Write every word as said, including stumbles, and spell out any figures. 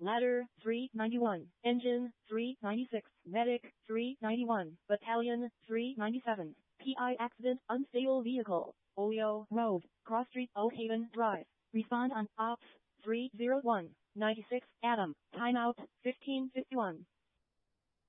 Ladder, three ninety-one. Engine, three ninety-six. Medic, three ninety-one. Battalion, three ninety-seven. P I accident, unstable vehicle. Oleo Road, Cross Street, Oakhaven Drive. Respond on Ops three oh one. ninety-six, Adam. Timeout, fifteen fifty-one.